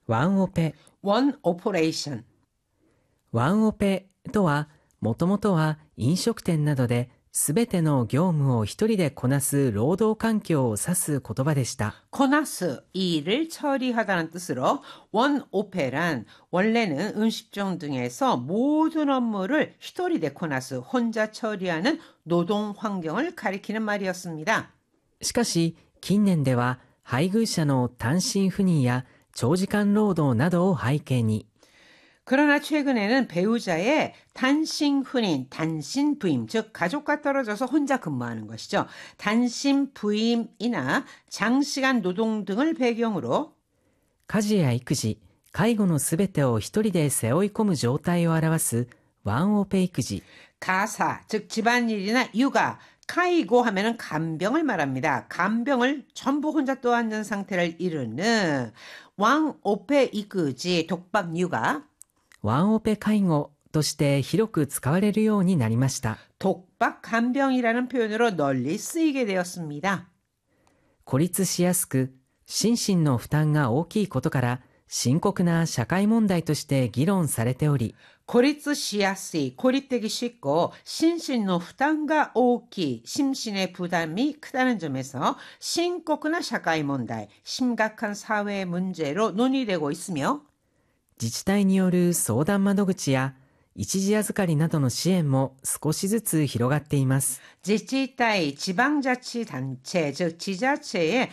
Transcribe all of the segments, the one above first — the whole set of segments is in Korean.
ワンオペ。 one operation。 ワンオペとは、もともとは飲食店などで全ての業務を一人でこなす労働環境を指す言葉でした。 こなす, 일을 처리하다는 뜻으로 one ope란 원래는 음식점 등에서 모든 업무를 一人でこなす, 혼자 처리하는 노동 환경을 가리키는 말이었습니다. しかし、近年では配偶者の単身赴任や長時間労働などを背景に、 그러나 최근에는 배우자의 단신 혼인, 단신 부임, 즉 가족과 떨어져서 혼자 근무하는 것이죠. 단신 부임이나 장시간 노동 등을 배경으로 家事や育児、介護のすべてを一人で背負い込む状態を表すワンオペ育児。 가사, 즉 집안일이나 육아, 카이고 하면은 간병을 말합니다. 간병을 전부 혼자 떠안는 상태를 이루는 왕오페 이끄지, 독박 육아, ワンオペ介護として広く使われるようになりました。 독박 간병이라는 표현으로 널리 쓰이게 되었습니다. 孤立しやすく、心身の負担が大きいことから深刻な社会問題として議論されており、 고립しやすい, 고립되기 쉽고心身の 負担が 大きい, 심신의 부담이 크다는 점에서 심각한社会問題, 심각한 사회 문제로 논의되고 있으며 自治体による相談窓口や一時預かりなどの支援も少しずつ広がっています。 自治体, 지방자치단체, 즉 지자체의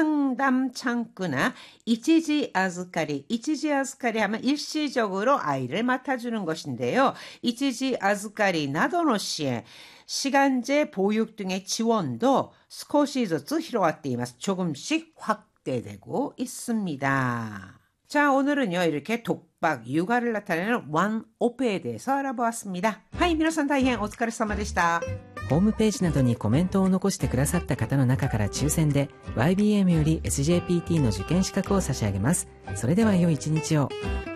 상담 창구나 이치지 아즈카리, 이치지 아즈카리 하면 일시적으로 아이를 맡아주는 것인데요. 이치지 아즈카리 나도노 시에 시간제 보육 등의 지원도 少しずつ広がっています. 조금씩 확대되고 있습니다. 자, 오늘은요, 이렇게 독박, 육아를 나타내는 완오페에 대해서 알아보았습니다. 하이, 皆さん大変お疲れ様でした。 ホームページなどにコメントを残してくださった方の中から抽選で YBM より SJPT の受験資格を差し上げます。それでは良い一日を。